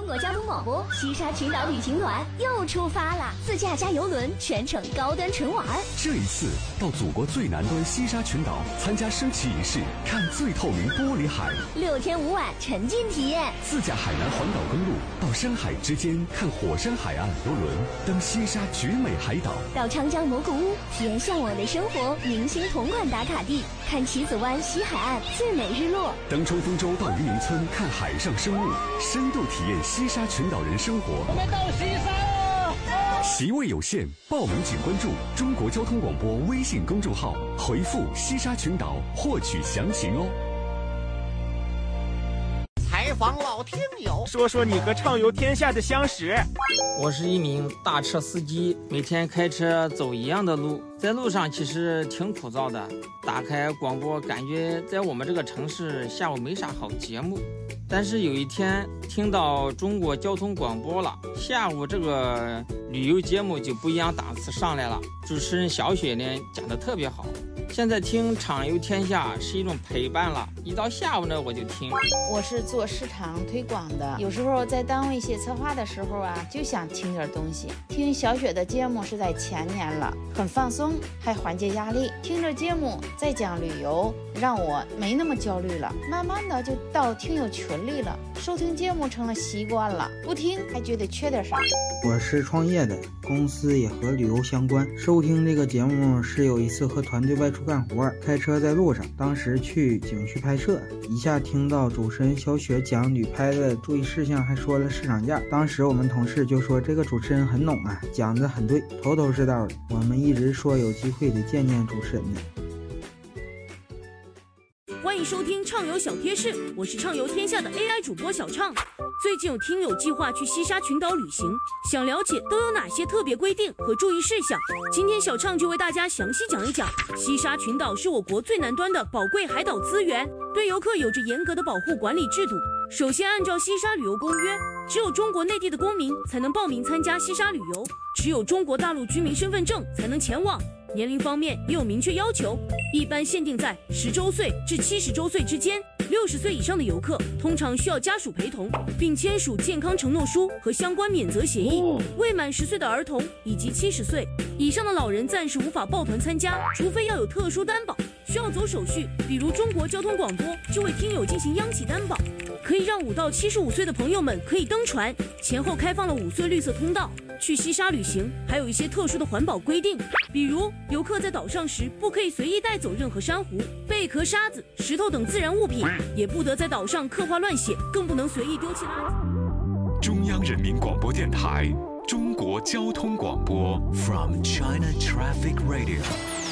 中国交通广播西沙群岛旅行团又出发了，自驾加邮轮，全程高端纯玩。 这一次到祖国最南端西沙群岛，参加升旗仪式，看最透明玻璃海 ，6天5晚沉浸体验。 自驾海南环岛公路，到山海之间看火山海岸邮轮，登西沙绝美海岛， 到长江蘑菇屋体验向往的生活，明星同款打卡地，看棋子湾西海岸最美日落， 登冲锋舟到渔民村看海上生物，深度体验西沙群岛人生活。 我们到西沙了！ 席位有限，报名请关注中国交通广播微信公众号，回复西沙群岛获取详情哦。 采访老听友， 说说你和畅游天下的相识。 我是一名大车司机，每天开车走一样的路，在路上其实挺枯燥的。打开广播，感觉在我们这个城市下午没啥好节目。但是有一天听到中国交通广播了，下午这个旅游节目就不一样档次上来了。主持人小雪呢讲得特别好。现在听畅游天下是一种陪伴了，一到下午呢我就听。 我是做市场推广的，有时候在单位写策划的时候啊，就想听点东西。听小雪的节目是在前年了，很放松，还缓解压力。听着节目在讲旅游，让我没那么焦虑了。慢慢的就到听友群里了，收听节目成了习惯了，不听还觉得缺点啥。 我是创业的，公司也和旅游相关。收听这个节目是有一次和团队外出干活，开车在路上，当时去景区拍摄，一下听到主持人小雪讲旅拍的注意事项，还说了市场价。当时我们同事就说这个主持人很懂啊，讲得很对，头头是道的。我们一直说有机会得见见主持人呢。 欢迎收听畅游小贴士，我是畅游天下的 AI 主播小畅。最近有听友计划去西沙群岛旅行，想了解都有哪些特别规定和注意事项。今天小畅就为大家详细讲一讲。西沙群岛是我国最南端的宝贵海岛资源，对游客有着严格的保护管理制度。首先，按照西沙旅游公约，只有中国内地的公民才能报名参加西沙旅游，只有中国大陆居民身份证才能前往。年龄方面也有明确要求，一般限定在10周岁至70周岁之间。60岁以上的游客通常需要家属陪同，并签署健康承诺书和相关免责协议。未满10岁的儿童以及70岁以上的老人暂时无法抱团参加，除非要有特殊担保，需要走手续，比如中国交通广播就为听友进行央企担保，可以让5到75岁的朋友们可以登船。前后开放了5岁绿色通道。去西沙旅行还有一些特殊的环保规定，比如游客在岛上时不可以随意带走任何珊瑚、贝壳、沙子、石头等自然物品，也不得在岛上刻画乱写，更不能随意丢弃垃圾。 中央人民广播电台中国交通广播 From China Traffic Radio